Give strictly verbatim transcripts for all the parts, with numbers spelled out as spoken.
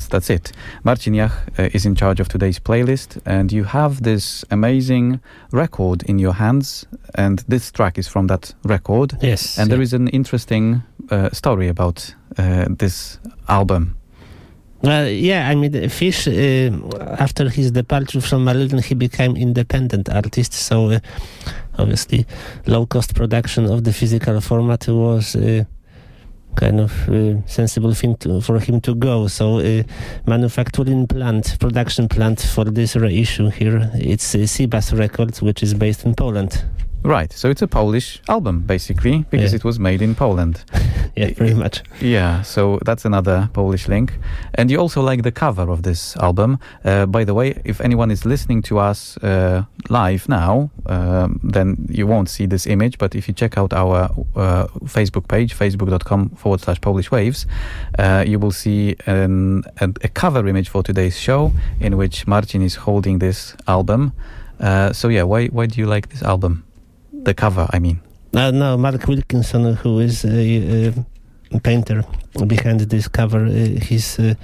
that's that's it. Marcin Jach uh, is in charge of today's playlist, and you have this amazing record in your hands, and this track is from that record. Yes. And yeah. there is an interesting uh, story about uh, this album. Well, yeah, I mean, Fish, uh, after his departure from Marillion, he became independent artist, so uh, obviously low-cost production of the physical format was uh, kind of uh, sensible thing to, for him to go. So uh, manufacturing plant, production plant for this reissue here, it's uh, Seabass Records, which is based in Poland. Right, so it's a Polish album, basically, because yeah. it was made in Poland. Yeah, pretty much. Yeah, so that's another Polish link. And you also like the cover of this album. Uh, by the way, if anyone is listening to us uh, live now, um, then you won't see this image, but if you check out our uh, Facebook page, facebook.com forward slash Polish Waves, uh, you will see an, a, a cover image for today's show in which Marcin is holding this album. Uh, so yeah, why why do you like this album? The cover, I mean. Uh, no, Mark Wilkinson, who is a, a painter behind this cover, uh, he's uh,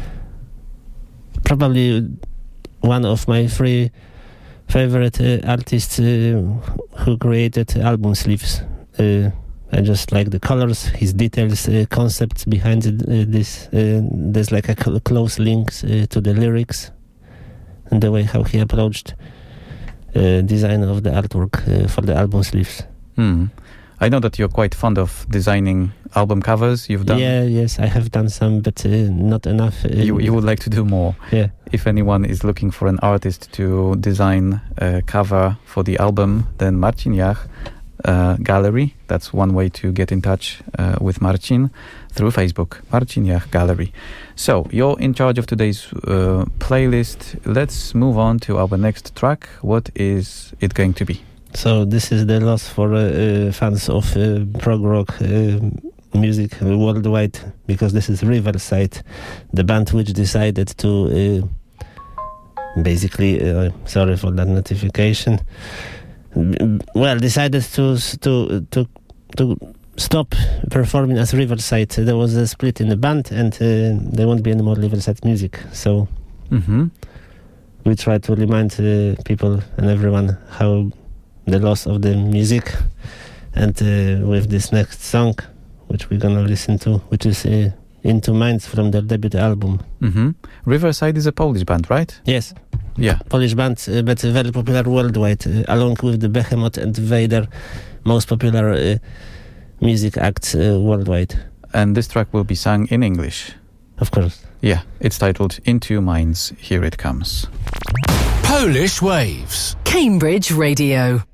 probably one of my three favorite uh, artists uh, who created album sleeves. Uh, I just like the colors, his details, uh, concepts behind it, uh, this. Uh, there's like a cl- close links uh, to the lyrics and the way how he approached Uh, design of the artwork uh, for the album sleeves. Hmm. I know that you're quite fond of designing album covers. You've done. Yeah, yes, I have done some, but uh, not enough. Uh, you you would like to do more. Yeah. If anyone is looking for an artist to design a cover for the album, then Marcin Jach uh, Gallery. That's one way to get in touch uh, with Marcin, through Facebook. Marcin Jach Gallery. So you're in charge of today's uh, playlist. Let's move on to our next track. What is it going to be? So this is the loss for uh, uh, fans of uh, prog rock uh, music worldwide, because this is Riverside, the band which decided to uh, basically, uh, sorry for that notification, well, decided to to to to stop performing as Riverside. There was a split in the band, and uh, there won't be any more Riverside music. So mm-hmm. we try to remind uh, people and everyone how the loss of the music. And uh, with this next song, which we're gonna listen to, which is uh, Into Minds from their debut album. Mm-hmm. Riverside is a Polish band, right? Yes. Yeah. Polish band, uh, but very popular worldwide, uh, along with the Behemoth and Vader, most popular uh, music acts uh, worldwide. And this track will be sung in English. Of course. Yeah, it's titled Into Minds. Here it comes. Polish Waves. Cambridge Radio.